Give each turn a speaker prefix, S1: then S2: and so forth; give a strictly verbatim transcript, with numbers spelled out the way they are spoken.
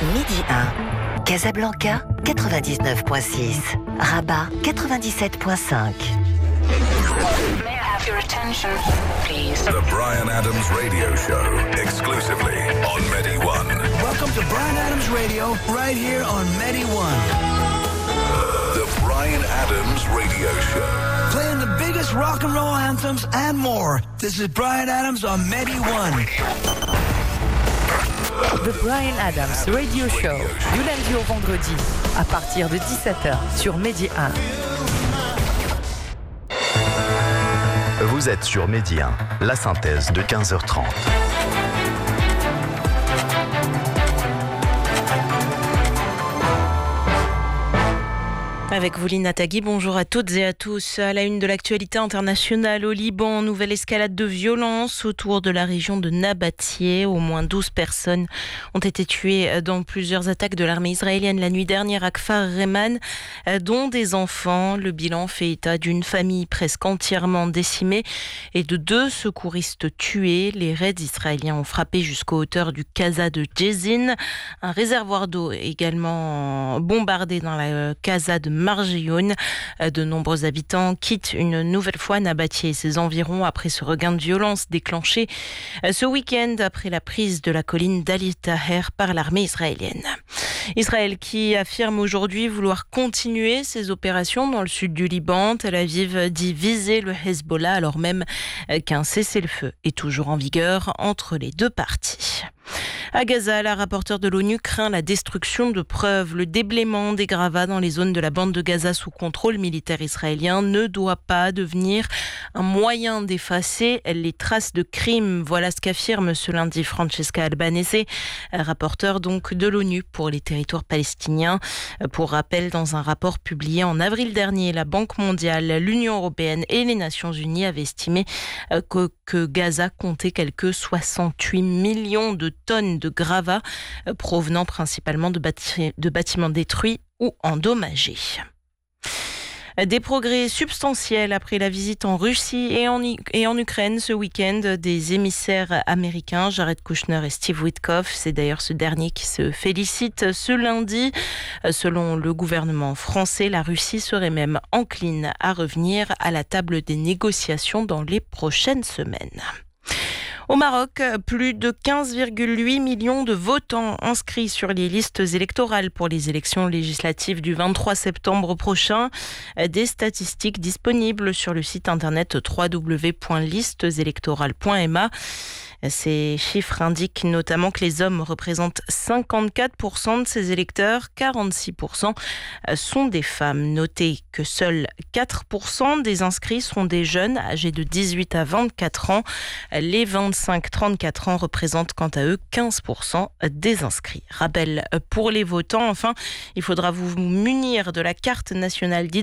S1: Midi un. Casablanca, quatre-vingt-dix-neuf virgule six. Rabat, quatre-vingt-dix-sept virgule cinq.
S2: May I have your attention, please?
S3: The Bryan Adams Radio Show, exclusively on Medi One.
S4: Welcome to Bryan Adams Radio, right here on Medi One.
S3: The Bryan Adams Radio Show.
S4: Playing the biggest rock and roll anthems and more. This is Bryan Adams on Medi One.
S5: The Bryan Adams Radio Show, du lundi au vendredi, à partir de dix-sept heures sur Medi un.
S6: Vous êtes sur Medi un, la synthèse de quinze heures trente.
S7: Avec vous, Lina Tagui, bonjour à toutes et à tous. À la une de l'actualité internationale au Liban, nouvelle escalade de violence autour de la région de Nabatieh. Au moins douze personnes ont été tuées dans plusieurs attaques de l'armée israélienne la nuit dernière à Kfar Reman, dont des enfants. Le bilan fait état d'une famille presque entièrement décimée et de deux secouristes tués. Les raids israéliens ont frappé jusqu'aux hauteurs du Casa de Jezin. Un réservoir d'eau également bombardé dans la Casa de Marjioun. De nombreux habitants quittent une nouvelle fois Nabatieh et ses environs après ce regain de violence déclenché ce week-end après la prise de la colline d'Ali Taher par l'armée israélienne. Israël qui affirme aujourd'hui vouloir continuer ses opérations dans le sud du Liban. Tel Aviv dit viser le Hezbollah alors même qu'un cessez-le-feu est toujours en vigueur entre les deux parties. À Gaza, la rapporteure de l'ONU craint la destruction de preuves. Le déblaiement des gravats dans les zones de la bande de Gaza sous contrôle militaire israélien ne doit pas devenir un moyen d'effacer les traces de crimes. Voilà ce qu'affirme ce lundi Francesca Albanese, rapporteure donc de l'ONU pour les territoires palestiniens. Pour rappel, dans un rapport publié en avril dernier, la Banque mondiale, l'Union européenne et les Nations unies avaient estimé que, que Gaza comptait quelques soixante-huit millions de tonnes de gravats provenant principalement de, bâti- de bâtiments détruits ou endommagés. Des progrès substantiels après la visite en Russie et en, et en Ukraine ce week-end des émissaires américains Jared Kushner et Steve Witkoff. C'est d'ailleurs ce dernier qui se félicite ce lundi. Selon le gouvernement français, la Russie serait même encline à revenir à la table des négociations dans les prochaines semaines. Au Maroc, plus de quinze virgule huit millions de votants inscrits sur les listes électorales pour les élections législatives du vingt-trois septembre prochain. Des statistiques disponibles sur le site internet w w w point listes électorales point m a. Ces chiffres indiquent notamment que les hommes représentent cinquante-quatre pour cent de ces électeurs, quarante-six pour cent sont des femmes. Notez que seuls quatre pour cent des inscrits sont des jeunes âgés de dix-huit à vingt-quatre ans. Les vingt-cinq à trente-quatre ans représentent quant à eux quinze pour cent des inscrits. Rappel pour les votants, enfin, il faudra vous munir de la carte nationale d'identité